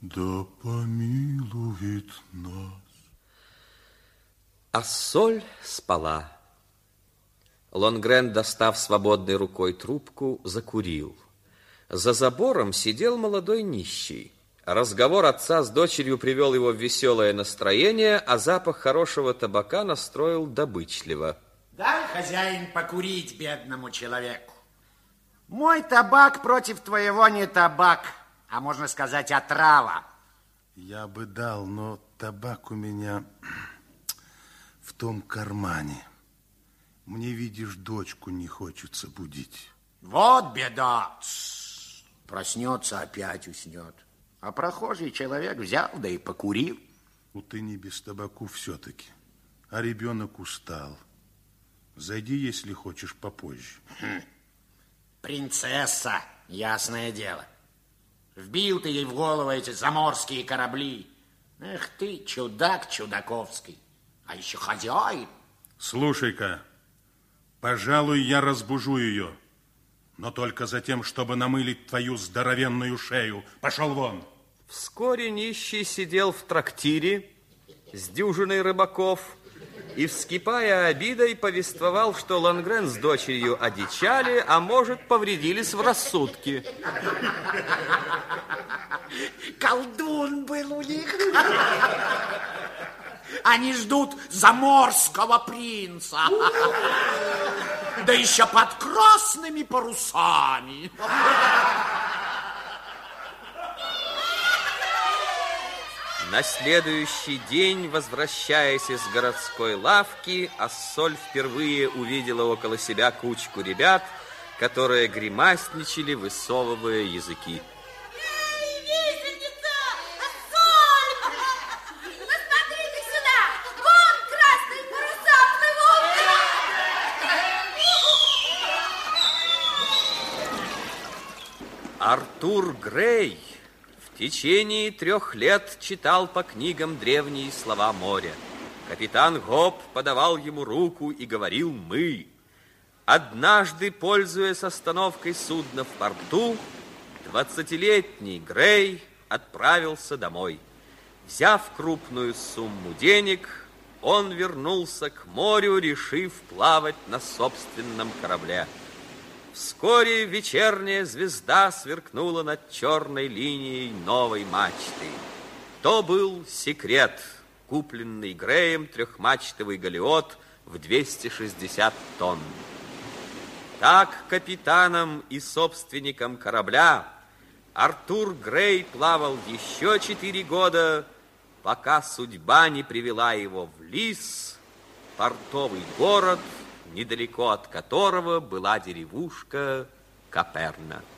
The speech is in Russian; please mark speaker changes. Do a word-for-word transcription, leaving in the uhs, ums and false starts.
Speaker 1: да помилует нас.
Speaker 2: А соль спала. Лонгрен, достав свободной рукой трубку, закурил. За забором сидел молодой нищий. Разговор отца с дочерью привел его в веселое настроение, а запах хорошего табака настроил добычливо.
Speaker 3: Дай, хозяин, покурить бедному человеку. Мой табак против твоего не табак, а можно сказать, отрава.
Speaker 1: Я бы дал, но табак у меня в том кармане. Мне, видишь, дочку не хочется будить.
Speaker 3: Вот беда. Проснется, опять уснет. А прохожий человек взял, да и покурил.
Speaker 1: Ну, ты не без табаку все-таки. А ребенок устал. Зайди, если хочешь, попозже.
Speaker 3: Хм. Принцесса, ясное дело. Вбил ты ей в голову эти заморские корабли. Эх ты, чудак чудаковский. А еще хозяин.
Speaker 1: Слушай-ка, пожалуй, я разбужу ее. Но только за тем, чтобы намылить твою здоровенную шею. Пошел вон.
Speaker 2: Вскоре нищий сидел в трактире с дюжиной рыбаков и, вскипая обидой, повествовал, что Лонгрен с дочерью одичали, а может, повредились в рассудке.
Speaker 3: Колдун был у них. Они ждут заморского принца. Да еще под красными парусами.
Speaker 2: На следующий день, возвращаясь из городской лавки, Ассоль впервые увидела около себя кучку ребят, которые гримасничали, высовывая языки.
Speaker 4: Эй, висельница! Ассоль! Посмотрите сюда! Вон красные паруса плывут!
Speaker 2: Артур Грей в течение трех лет читал по книгам древние слова моря. Капитан Гоп подавал ему руку и говорил «мы». Однажды, пользуясь остановкой судна в порту, двадцатилетний Грей отправился домой. Взяв крупную сумму денег, он вернулся к морю, решив плавать на собственном корабле. Вскоре вечерняя звезда сверкнула над черной линией новой мачты. То был секрет, купленный Греем трехмачтовый галеот в двести шестьдесят тонн. Так капитаном и собственником корабля Артур Грей плавал еще четыре года, пока судьба не привела его в Лис, портовый город, недалеко от которого была деревушка Каперна.